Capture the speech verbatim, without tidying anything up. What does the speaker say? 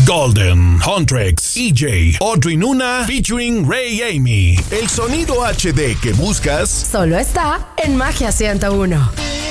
Golden, Huntrix, E J, Audrey Nuna, featuring Ray Amy. El sonido H D que buscas solo está en Magia ciento uno.